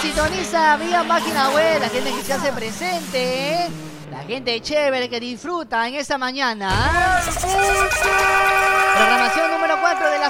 sintoniza vía página web, la gente que se hace presente, ¿eh? La gente chévere que disfruta en esta mañana. Programación número 4 de la